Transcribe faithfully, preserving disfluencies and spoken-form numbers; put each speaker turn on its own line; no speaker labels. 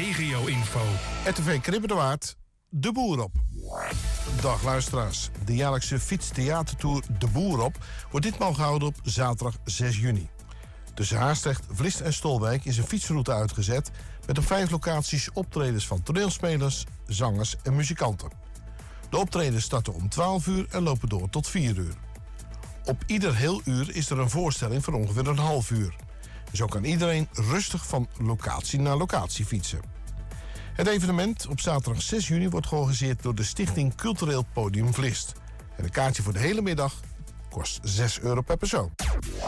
regio-info.
R T V Krippen de Waard, De Boer op. Dag luisteraars. De jaarlijkse fietstheatertour De Boer op wordt ditmaal gehouden op zaterdag zes juni. Tussen Haastrecht, Vlist en Stolwijk is een fietsroute uitgezet met op vijf locaties optredens van toneelspelers, zangers en muzikanten. De optredens starten om twaalf uur en lopen door tot vier uur. Op ieder heel uur is er een voorstelling van ongeveer een half uur. Zo kan iedereen rustig van locatie naar locatie fietsen. Het evenement op zaterdag zes juni wordt georganiseerd door de Stichting Cultureel Podium Vlist. En een kaartje voor de hele middag kost zes euro per persoon.